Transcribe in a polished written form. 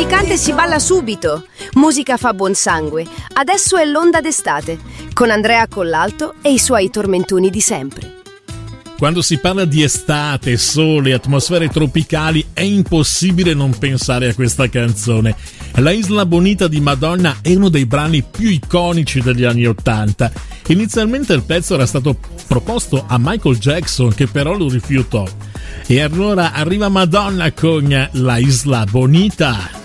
canta e si balla subito. Musica fa buon sangue. Adesso è l'onda d'estate, con Andrea Collalto e i suoi tormentoni di sempre. Quando si parla di estate, sole, atmosfere tropicali, è impossibile non pensare a questa canzone. La Isla Bonita di Madonna è uno dei brani più iconici degli anni '80. Inizialmente il pezzo era stato proposto a Michael Jackson, che però lo rifiutò. E allora arriva Madonna con La Isla Bonita.